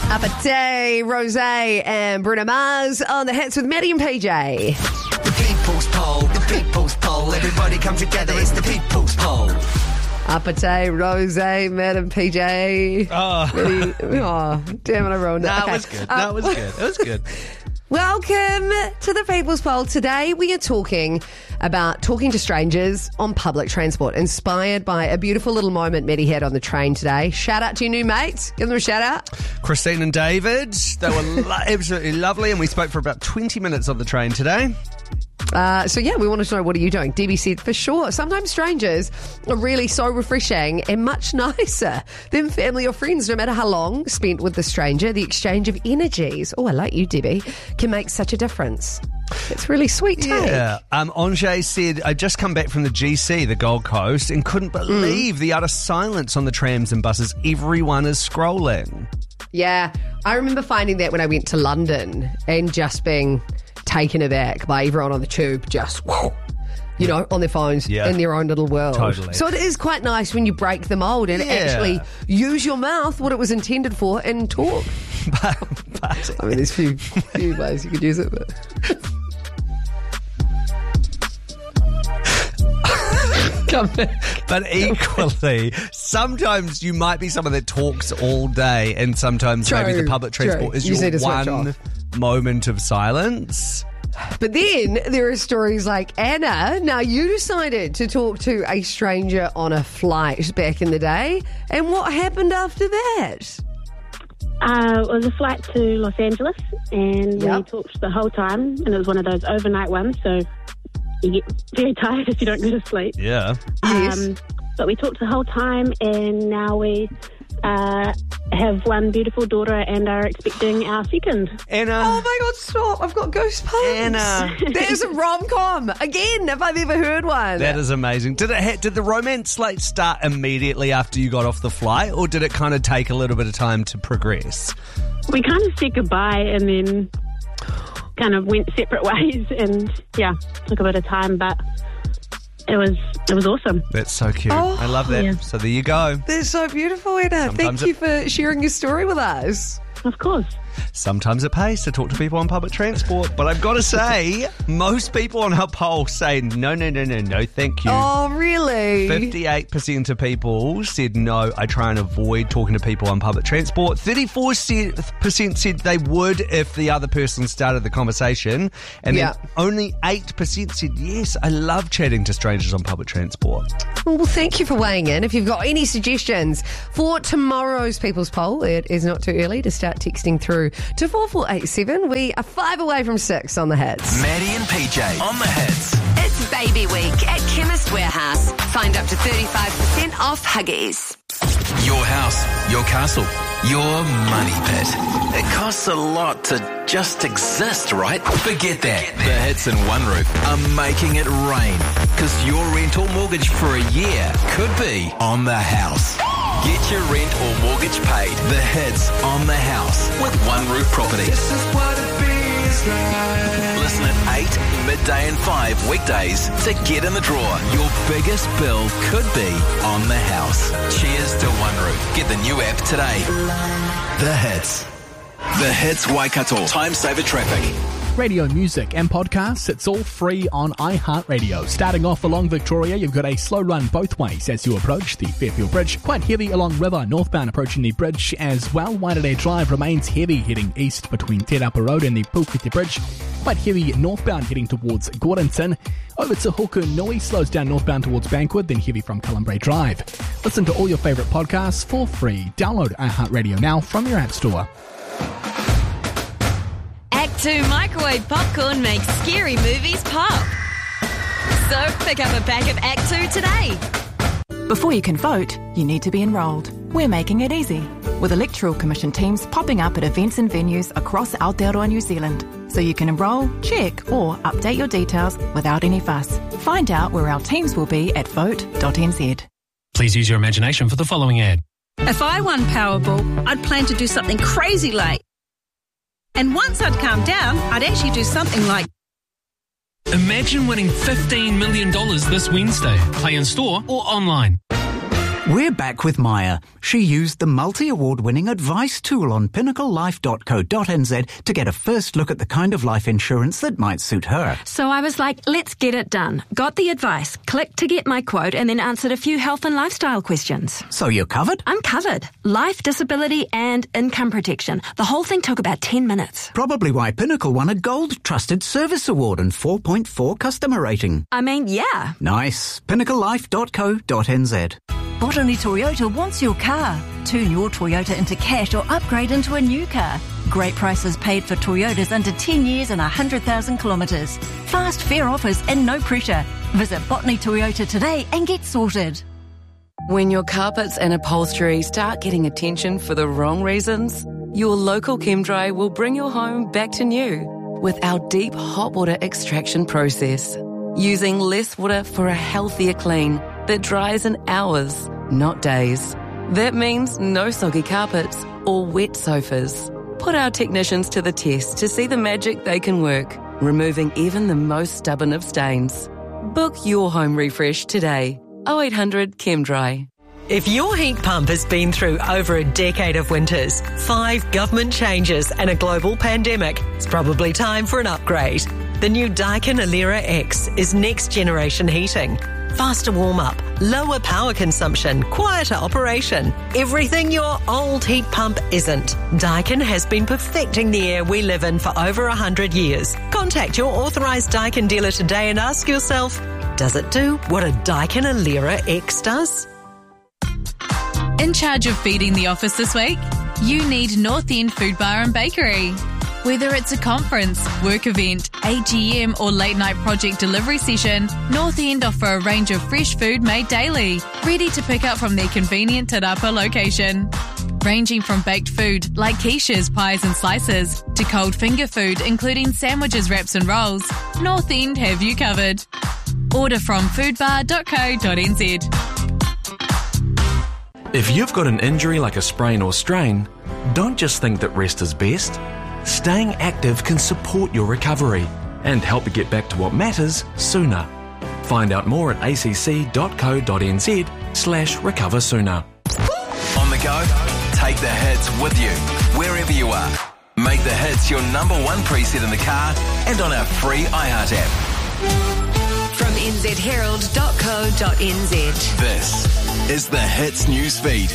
Apathy, Rose and Bruno Mars on the hits with Maddie and PJ. The people's poll, everybody come together, it's the people's poll. Apathy, Rose, Matt and PJ. Damn it, I ruined it. That Okay. was good. That was good. It was good. Welcome to the People's Poll. Today we are talking about talking to strangers on public transport, inspired by a beautiful little moment Maddie had on the train today. Shout out to your new mates. Give them a shout out. Christine and David, they were absolutely lovely, and we spoke for about 20 minutes on the train today. We wanted to know, what are you doing? Debbie said, for sure. Sometimes strangers are really so refreshing and much nicer than family or friends. No matter how long spent with the stranger, the exchange of energies, I like you, Debbie, can make such a difference. It's really sweet take. Yeah. Anjay said, I just come back from the GC, the Gold Coast, and couldn't believe the utter silence on the trams and buses. Everyone is scrolling. Yeah, I remember finding that when I went to London and just being taken aback by everyone on the tube, just, on their phones in their own little world. Totally. So it is quite nice when you break the mold and actually use your mouth, what it was intended for, and talk. But I mean, there's few ways you could use it, but... But equally, sometimes you might be someone that talks all day, and sometimes maybe the public transport is your one moment of silence. But then there are stories like Anna. Now, you decided to talk to a stranger on a flight back in the day. And what happened after that? It was a flight to Los Angeles, and we talked the whole time, and it was one of those overnight ones, so you get very tired if you don't go to sleep. Yeah. Yes. But we talked the whole time, and now we have one beautiful daughter and are expecting our second. Anna. Oh my God, stop. I've got goosebumps. Anna. There's a rom-com. Again, if I've ever heard one. That is amazing. Did the romance start immediately after you got off the flight, or did it kind of take a little bit of time to progress? We kind of said goodbye and then kind of went separate ways, and took a bit of time, but it was awesome. That's so cute. Oh, I love that. yeah. So there you go. They're so beautiful, Anna. Thank you for sharing your story with us. Of course. Sometimes it pays to talk to people on public transport, but I've got to say, most people on our poll say no, thank you. Oh, really? 58% of people said no, I try and avoid talking to people on public transport. 34% said they would if the other person started the conversation. And then only 8% said yes, I love chatting to strangers on public transport. Well, thank you for weighing in. If you've got any suggestions for tomorrow's People's Poll, it is not too early to start texting through to 4487. We are 5 away from 6 on the hits. Maddie and PJ on the hits. It's Baby Week at Chemist Warehouse. Find up to 35% off Huggies. Your house, your castle, your money pit. It costs a lot to just exist, right? Forget that. The Hits and One Roof are making it rain, because your rent or mortgage for a year could be on the house. Get your rent or mortgage paid. The Hits on the house with One Roof Property. This is what it feels like. Listen at 8, midday and 5 weekdays to get in the draw. Your biggest bill could be on the house. Cheers to One Roof. Get the new app today. The Hits. The Hits Waikato. Time saver traffic. Radio music and podcasts, it's all free on iHeartRadio. Starting off along Victoria, you've got a slow run both ways as you approach the Fairfield Bridge. Quite heavy along River, northbound approaching the bridge as well. Waitangi Drive remains heavy heading east between Te Rapa Road and the Puketi Bridge. Quite heavy northbound heading towards Gordonton. Over to Hokunui, slows down northbound towards Banquet, then heavy from Columbray Drive. Listen to all your favourite podcasts for free. Download iHeartRadio now from your app store. Act 2 microwave popcorn makes scary movies pop. So pick up a pack of Act 2 today. Before you can vote, you need to be enrolled. We're making it easy, with Electoral Commission teams popping up at events and venues across Aotearoa, New Zealand, so you can enrol, check or update your details without any fuss. Find out where our teams will be at vote.nz. Please use your imagination for the following ad. If I won Powerball, I'd plan to do something crazy like... And once I'd calmed down, I'd actually do something like... Imagine winning $15 million this Wednesday. Play in store or online. We're back with Maya. She used the multi-award-winning advice tool on pinnaclelife.co.nz to get a first look at the kind of life insurance that might suit her. So I was like, let's get it done. Got the advice, clicked to get my quote, and then answered a few health and lifestyle questions. So you're covered? I'm covered. Life, disability, and income protection. The whole thing took about 10 minutes. Probably why Pinnacle won a Gold Trusted Service Award and 4.4 customer rating. I mean, yeah. Nice. pinnaclelife.co.nz. Botany Toyota wants your car. Turn your Toyota into cash or upgrade into a new car. Great prices paid for Toyotas under 10 years and 100,000 kilometres. Fast, fair offers and no pressure. Visit Botany Toyota today and get sorted. When your carpets and upholstery start getting attention for the wrong reasons, your local ChemDry will bring your home back to new with our deep hot water extraction process. Using less water for a healthier clean that dries in hours, not days. That means no soggy carpets or wet sofas. Put our technicians to the test to see the magic they can work, removing even the most stubborn of stains. Book your home refresh today. 0800 ChemDry. If your heat pump has been through over a decade of winters, 5 government changes and a global pandemic, it's probably time for an upgrade. The new Daikin Alera X is next generation heating. Faster warm-up, lower power consumption, quieter operation. Everything your old heat pump isn't. Daikin has been perfecting the air we live in for over 100 years. Contact your authorised Daikin dealer today and ask yourself, does it do what a Daikin Alera X does? In charge of feeding the office this week? You need North End Food Bar and Bakery. Whether it's a conference, work event, AGM or late night project delivery session, North End offer a range of fresh food made daily, ready to pick up from their convenient Te Rapa location. Ranging from baked food like quiches, pies and slices, to cold finger food including sandwiches, wraps and rolls, North End have you covered. Order from foodbar.co.nz. If you've got an injury like a sprain or strain, don't just think that rest is best. Staying active can support your recovery and help you get back to what matters sooner. Find out more at acc.co.nz/recover sooner. On the go, take the hits with you, wherever you are. Make the hits your number one preset in the car and on our free iHeart app. From nzherald.co.nz. This is the Hits newsfeed.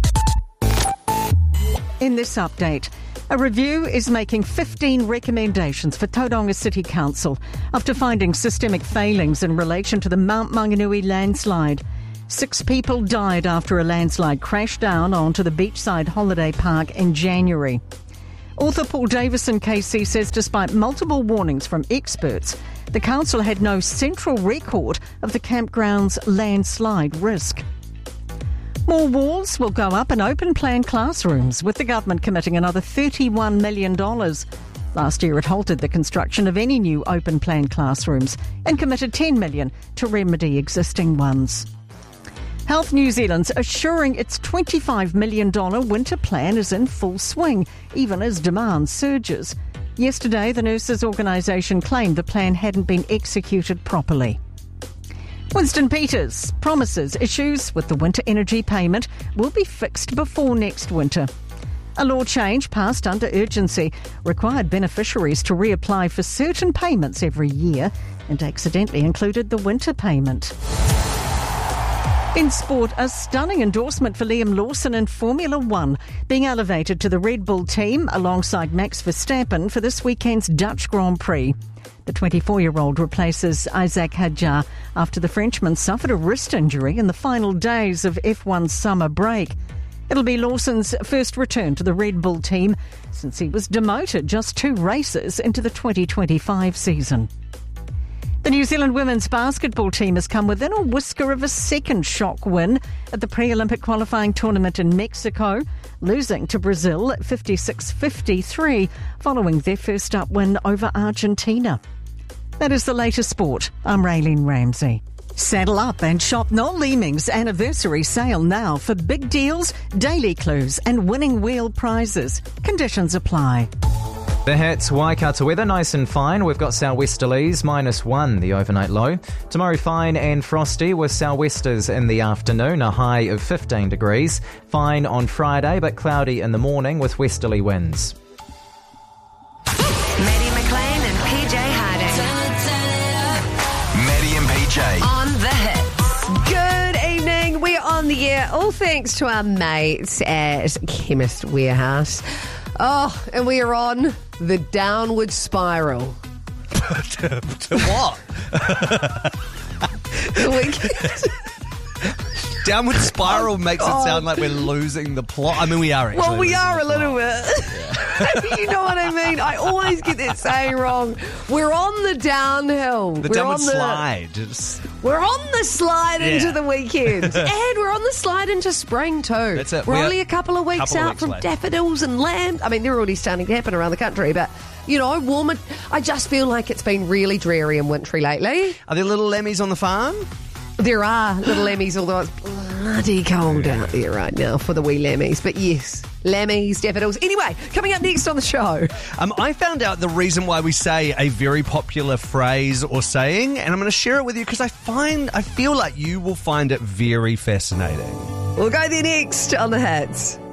In this update, a review is making 15 recommendations for Tauranga City Council after finding systemic failings in relation to the Mount Maunganui landslide. 6 people died after a landslide crashed down onto the beachside holiday park in January. Author Paul Davison KC says despite multiple warnings from experts, the council had no central record of the campground's landslide risk. More walls will go up in open plan classrooms, with the government committing another $31 million. Last year it halted the construction of any new open plan classrooms and committed $10 million to remedy existing ones. Health New Zealand's assuring its $25 million winter plan is in full swing, even as demand surges. Yesterday, the nurses' organisation claimed the plan hadn't been executed properly. Winston Peters promises issues with the winter energy payment will be fixed before next winter. A law change passed under urgency required beneficiaries to reapply for certain payments every year and accidentally included the winter payment. In sport, a stunning endorsement for Liam Lawson in Formula One, being elevated to the Red Bull team alongside Max Verstappen for this weekend's Dutch Grand Prix. The 24-year-old replaces Isaac Hadjar after the Frenchman suffered a wrist injury in the final days of F1's summer break. It'll be Lawson's first return to the Red Bull team since he was demoted just 2 races into the 2025 season. The New Zealand women's basketball team has come within a whisker of a second shock win at the pre-Olympic qualifying tournament in Mexico, losing to Brazil at 56-53 following their first up win over Argentina. That is the latest sport. I'm Raylene Ramsey. Saddle up and shop Noel Leeming's anniversary sale now for big deals, daily clues and winning wheel prizes. Conditions apply. The hits, Waikato weather, nice and fine. We've got sou'westerlies, -1, the overnight low. Tomorrow, fine and frosty with sou'westers in the afternoon, a high of 15 degrees. Fine on Friday, but cloudy in the morning with westerly winds. Maddie McLean and PJ Harding. Maddie and PJ. On the hits. Good evening. We're on the air, all thanks to our mates at Chemist Warehouse. Oh, and we are on the downward spiral. To what? The weekend. Downward spiral makes it sound like we're losing the plot. I mean, we are actually. Well, we are a little bit. You know what I mean? I always get that saying wrong. We're on the downhill. The downward slide. We're on the slide into the weekend. And we're on the slide into spring too. That's it. We're only a couple of weeks out from daffodils and lambs. I mean, they're already starting to happen around the country, but you know, warmer. I just feel like it's been really dreary and wintry lately. Are there little lemmies on the farm? There are little lemmies, although it's bloody cold out there right now for the wee lemmies. But yes, lemmies, daffodils. Anyway, coming up next on the show. I found out the reason why we say a very popular phrase or saying, and I'm going to share it with you because I feel like you will find it very fascinating. We'll go there next on the hits.